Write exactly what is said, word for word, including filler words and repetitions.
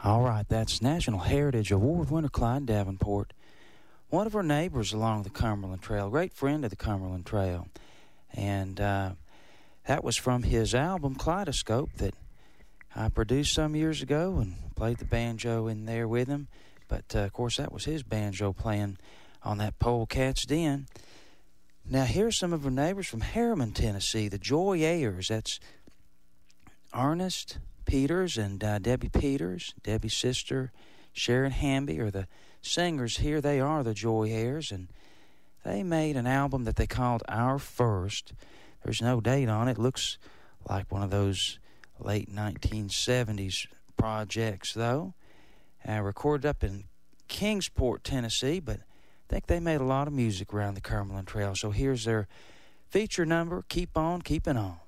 All right, that's National Heritage Award winner Clyde Davenport, one of our neighbors along the Cumberland Trail, great friend of the Cumberland Trail. And uh, that was from his album Kaleidoscope that I produced some years ago and played the banjo in there with him. But, uh, of course, that was his banjo playing on that Polecat's Den. Now, here's some of our neighbors from Harriman, Tennessee, the Joy Ayers. That's Ernest Peters and uh, Debbie Peters, Debbie's sister, Sharon Hamby, are the singers here. They are the Joy Ayers, and they made an album that they called Our First. There's no date on it. Looks like one of those late nineteen seventies projects, though. Uh, recorded up in Kingsport, Tennessee, but I think they made a lot of music around the Cumberland Trail. So here's their feature number, Keep On Keeping On.